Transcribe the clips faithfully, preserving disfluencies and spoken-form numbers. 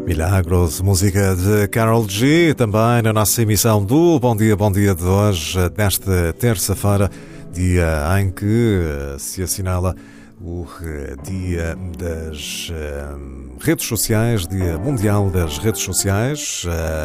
Milagros, música de Karol G, também na nossa emissão do Bom Dia, Bom Dia de hoje, desta terça-feira, dia em que se assinala o Dia das Redes Sociais, Dia Mundial das Redes Sociais,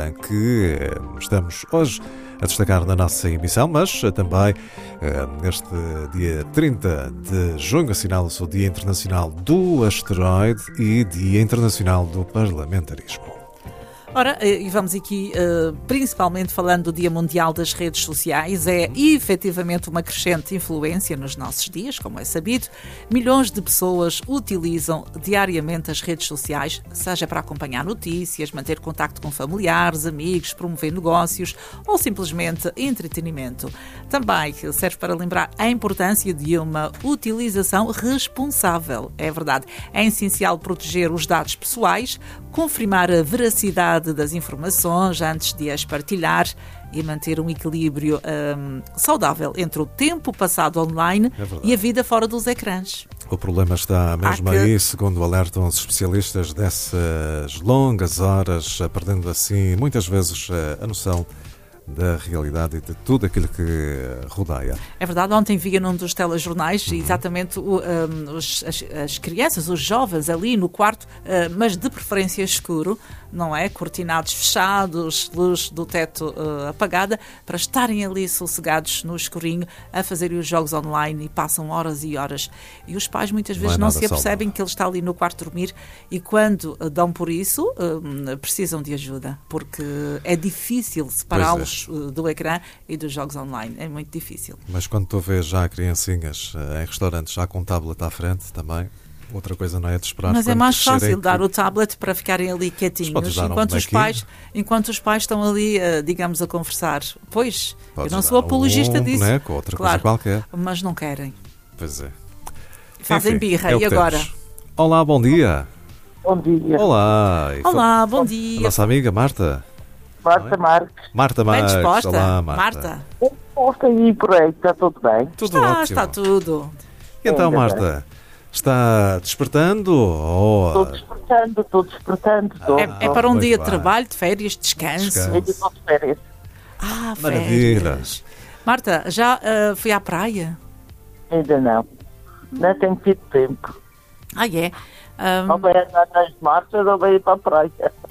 que estamos hoje a destacar na nossa emissão, mas também neste dia trinta de junho assinala-se o Dia Internacional do Asteroide e Dia Internacional do Parlamentarismo. Ora, e vamos aqui uh, principalmente falando do Dia Mundial das Redes Sociais. É efetivamente uma crescente influência nos nossos dias, como é sabido. Milhões de pessoas utilizam diariamente as redes sociais, seja para acompanhar notícias, manter contacto com familiares, amigos, promover negócios ou simplesmente entretenimento. Também serve para lembrar a importância de uma utilização responsável. É verdade, é essencial proteger os dados pessoais, confirmar a veracidade das informações antes de as partilhar e manter um equilíbrio um, saudável entre o tempo passado online é e a vida fora dos ecrãs. O problema está mesmo que... aí, segundo alertam os especialistas, dessas longas horas, perdendo assim muitas vezes a noção da realidade e de tudo aquilo que rodeia. É verdade, ontem via num dos telejornais uhum. exatamente o, um, os, as, as crianças, os jovens ali no quarto, uh, mas de preferência escuro, não é? Cortinados fechados, luz do teto uh, apagada, para estarem ali sossegados no escurinho a fazerem os jogos online e passam horas e horas. E os pais muitas vezes não, não se apercebem que ele está ali no quarto a dormir e quando uh, dão por isso, uh, precisam de ajuda, porque é difícil separá-los do ecrã e dos jogos online. É muito difícil. Mas quando tu vês já criancinhas em restaurantes já com tablet à frente também, outra coisa não é de esperar. Mas é mais fácil dar o tablet para ficarem ali quietinhos, enquanto um os pais, enquanto os pais estão ali, digamos, a conversar. Pois, podes eu não sou apologista um disso. Boneco, outra claro, coisa qualquer. Mas não querem. Pois é. Fazem Enfim, birra. é e agora? Temos. Olá, bom dia. Bom dia. Olá. Olá, bom dia. A nossa amiga Marta. Marta Marques. Marta Marques. Bem disposta? Olá, Marta. Marta. Posta aí por aí, está tudo bem? Tudo está, ótimo. está tudo. E então, Ainda Marta, bem. está despertando? Ou... Estou despertando, estou despertando. Estou, É, é para um muito dia bem. de trabalho, de férias, de descanso. Descanso. Eu estou de férias. Ah, Maravilha. férias. Marta, já uh, fui à praia? Ainda não. Não tenho tido tempo. Ah, é? Um, Ou vai andar nas marchas ou vai ir para a praia.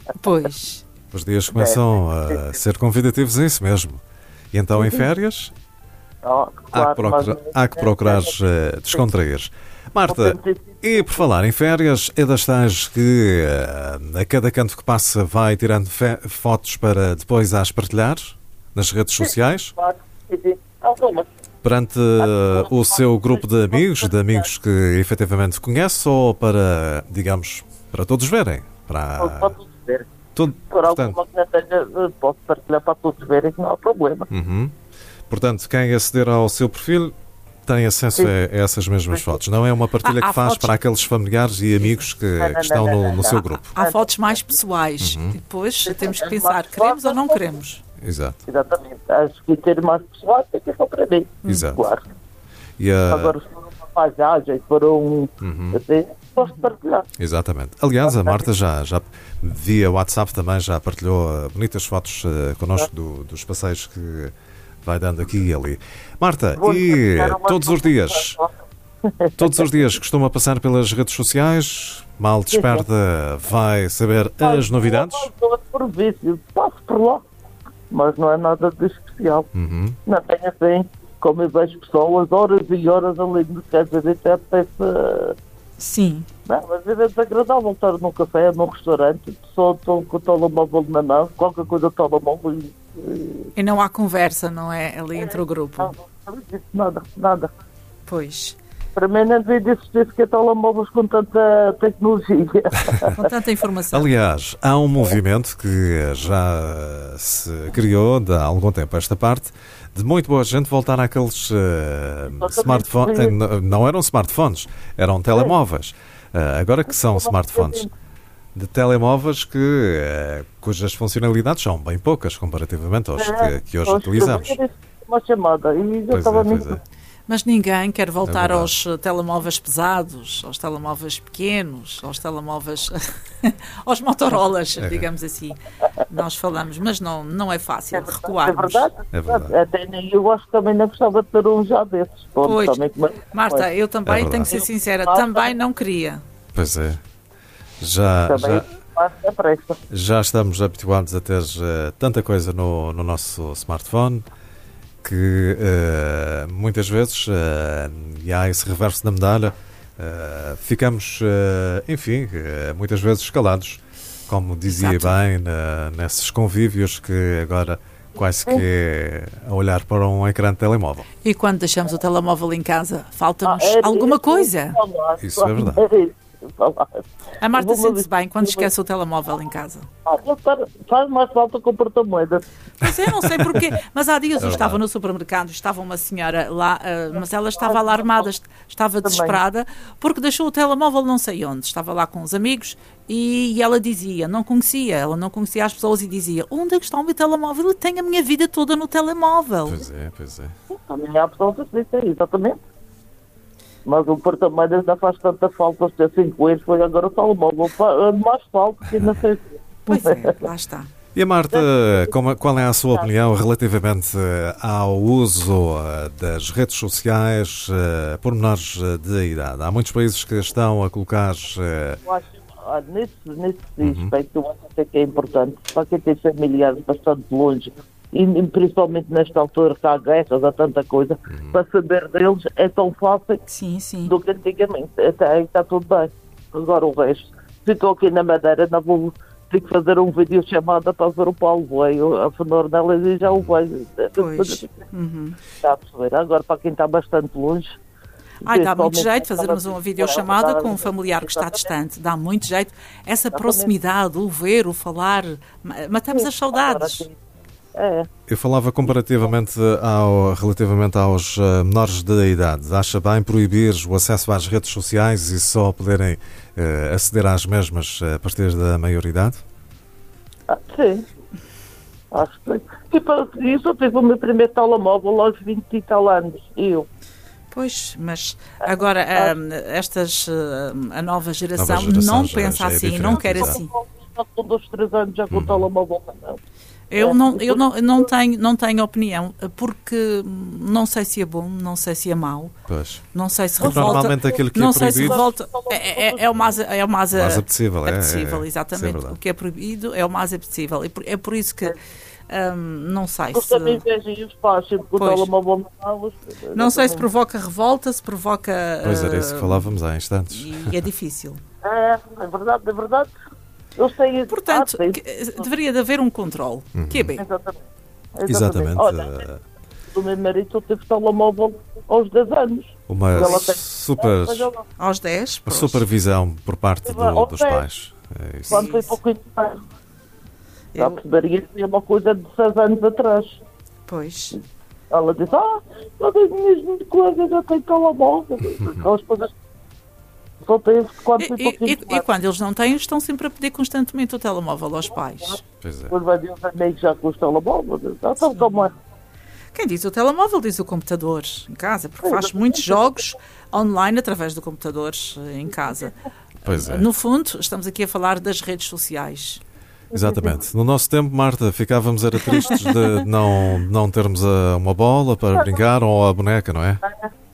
pois. Os dias começam a ser convidativos a isso mesmo. E então, em férias, Oh, há que claro, procurar, mas- há que procurar uh, descontrair. Marta, e por falar em férias, é das tais que uh, a cada canto que passa vai tirando fe- fotos para depois as partilhar nas redes sociais? Claro, sim, sim. Algumas. Perante uh, o seu grupo de amigos, de amigos que efetivamente conhece, ou para, digamos, para todos verem? Para Pode todos ver. todo, Por portanto, alguma que não tenha, posso partilhar para todos verem, não há problema. uhum. Portanto, quem aceder ao seu perfil tem acesso a, a essas mesmas fotos. Não é uma partilha Há- há que faz fotos- para aqueles familiares e amigos que, Não, não, que estão não, no, não, no não. seu grupo. Há fotos mais pessoais. Uhum. E depois temos que pensar, queremos ou não queremos? Exato, Exatamente. Acho que ter mais pessoal tem que ser só para mim. exato. Claro. E a- Agora, se for uma paisagem, se for um. Uhum. Assim, posso partilhar. Exatamente. Aliás, a Marta já, já via WhatsApp também já partilhou uh, bonitas fotos uh, connosco do, dos passeios que vai dando aqui e ali. Marta, Vou e partilhar uma todos os dias, todos os dias costuma passar pelas redes sociais, mal desperta, vai saber as novidades? Estou por vício, passo por lá. Mas não é nada de especial. Uhum. Não tenho assim, como eu vejo pessoas, horas e horas ali no quer dizer, até apetece. Sim. Não, às vezes é desagradável estar num café, num restaurante, só estou com o telemóvel na mão, qualquer coisa telemóvel e. e E não há conversa, não é? Ali entre o grupo. não, não existe nada, nada. Pois. Para mim não devia existir sequer telemóveis com tanta tecnologia. Com tanta informação. Aliás, há um movimento que já se criou de há algum tempo a esta parte, de muito boa gente voltar àqueles uh, smartphones. Uh, não eram smartphones, eram telemóveis. Uh, agora que são smartphones. De telemóveis que, uh, cujas funcionalidades são bem poucas comparativamente aos que, que hoje utilizamos. Uma chamada e já Pois estava é, pois muito. é. Mas ninguém quer voltar É aos telemóveis pesados, aos telemóveis pequenos, aos telemóveis, aos Motorolas, É. digamos assim. Nós falamos, mas não, não é fácil É recuarmos. verdade, É verdade. até nem eu acho que também não gostava de ter um já desses. Pronto, Pois. também como é- Marta, eu também É tenho que ser verdade. sincera, Marta. também não queria. Pois é. Já, também já, faz a pressa. já estamos habituados a ter eh, tanta coisa no, no nosso smartphone que eh, muitas vezes, eh, e há esse reverso da medalha, eh, ficamos, eh, enfim, eh, muitas vezes escalados, como dizia Exato. bem, na- nesses convívios que agora quase que é a olhar para um ecrã de telemóvel. E quando deixamos o telemóvel em casa, falta-nos Ah, era alguma isso que eu coisa. ia falar. Isso é verdade. Era isso que eu ia falar. A Marta Eu vou- sente-se bem quando esquece o telemóvel em casa. Ah, eu quero- Faz mais falta que o porta-moedas. Mas eu não sei porquê. Mas há dias eu É estava verdade. no supermercado, estava uma senhora lá, ah, mas ela estava alarmada, est- estava desesperada, porque deixou o telemóvel não sei onde. Estava lá com os amigos e ela dizia, não conhecia, ela não conhecia as pessoas e dizia, onde é que está o meu telemóvel? Eu tenho a minha vida toda no telemóvel. Pois é, pois é. Também há pessoas que dizem, exatamente. Mas o porta-moedas não faz tanta falta, ter cinco euros, foi agora o telemóvel. Fa- Mais falta que não sei. Pois é, lá está. E a Marta, como- qual é a sua opinião relativamente eh, ao uso eh, das redes sociais eh, por menores eh, de idade? Há muitos países que estão a colocar... eh, Eu acho, ah, nesse, nesse aspecto, eu acho até que é importante, para quem tem familiares bastante longe, e e principalmente nesta altura que há guerras, há tanta coisa, para saber deles é tão fácil Sim, sim. do que antigamente. Até aí está tudo bem. Agora o resto. Ficou aqui na Madeira, não vou ter que fazer um vídeo chamada para ver o Paulo veio, a Fenor nela e já o veio. Pois. Uhum. Está a perceber? Agora para quem está bastante longe. Ai, dá muito principalmente jeito fazermos aquela- uma videochamada com um Exatamente. familiar que está distante. Dá muito jeito. Essa Exatamente. proximidade, o ver, o falar, ma- matamos as saudades. Agora, É. Eu falava comparativamente ao, relativamente aos eh, menores de idade. Acha bem proibir o acesso às redes sociais e só poderem eh, aceder às mesmas a partir da maioridade? Ah, sim. Acho que sim. Tipo, isso eu tive o meu primeiro telemóvel aos vinte e tal anos. Eu. Pois, mas agora hum, estas, hum, a nova geração, Nova geração não já- pensa já é assim, diferente, não quer exato. assim. Já com dois, três anos já com o telemóvel na mão. Eu não, eu não, não, tenho, não tenho opinião, porque não sei se é bom, não sei se é mau, Pois. não sei se Porque revolta. normalmente aquilo que não é sei se proibido revolta. É, é, é o mais, é o mais, mais apetecível. É, apetecível, é, exatamente. isso é verdade. O que é proibido é o mais apetecível. E por- é por isso que hum, não sei Eu se. também vejo aí os pais sempre com o Pois. telemóvel na mão. Não sei se provoca revolta, se provoca. Pois era isso que hum, falávamos há instantes. E é difícil. É, é verdade, é verdade. Eu sei. Portanto, ah, sei. que- deveria de haver um controle. Que é bem. Exatamente. Exatamente. Olha, eh, o meu marido só teve telemóvel aos dez anos. Uma Ela tem- super, Mas ela- Aos dez. uma pois. supervisão por parte do- Ao dos pé. pais. É isso. Quando foi pouquinho tarde. Já Eu- perceberia que é uma coisa de seis anos atrás. Pois. Ela disse, ah, todas as minhas colegas já têm telemóvel. Aquelas coisas. Só teve quando E, foi e- pouquinho e- e tarde. quando eles não têm, estão sempre a pedir constantemente o telemóvel aos pais. Pois é. Depois vai dizer os amigos já com os telemóveis. Já sabe como é. Quem diz o telemóvel diz o computador em casa, porque faz muitos jogos online através do computador eh, em casa. Pois é. No fundo, estamos aqui a falar das redes sociais. Exatamente. No nosso tempo, Marta, ficávamos era tristes de não, não termos a- uma bola para brincar ou a boneca, não é?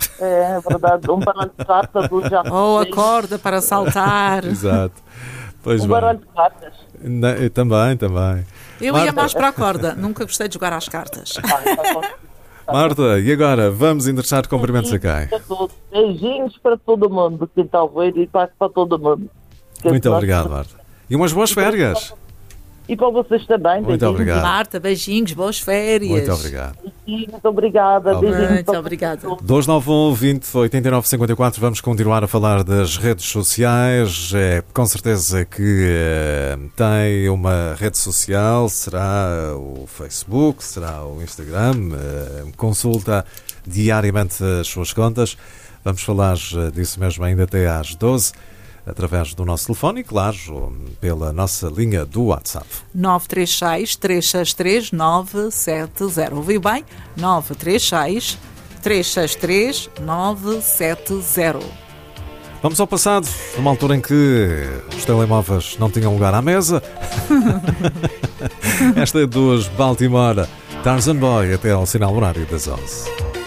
É verdade. Um baralho de cartas. Um já Ou a corda para saltar. Exato. Pois Um bem. baralho de cartas. Na- eu também, também. Eu ia Marta. mais para a corda, nunca gostei de jogar às cartas. Ah, tá bom. Marta, e agora? Vamos endereçar cumprimentos a quem? Para todos. Beijinhos para todo mundo que está a ver e para para todo mundo. Que Muito nós- obrigado, Marta. E umas boas férias. E para vocês também. Muito beijinhos. obrigado. Marta, beijinhos, boas férias. Muito obrigado. Muito obrigada. Obrigado. Beijinhos Muito para obrigada. todos. dois nove um, vinte, oitenta e nove, cinquenta e quatro. Vamos continuar a falar das redes sociais. É, com certeza que eh, tem uma rede social. Será o Facebook, será o Instagram. Eh, consulta diariamente as suas contas. Vamos falar eh, disso mesmo ainda até às doze, através do nosso telefone e, claro, pela nossa linha do WhatsApp. nove três seis, três seis três, nove sete zero. Ouviu bem? nove três seis, três seis três nove sete zero. Vamos ao passado, numa altura em que os telemóveis não tinham lugar à mesa. Esta é dos Baltimore, Tarzan Boy, até ao sinal horário das onze.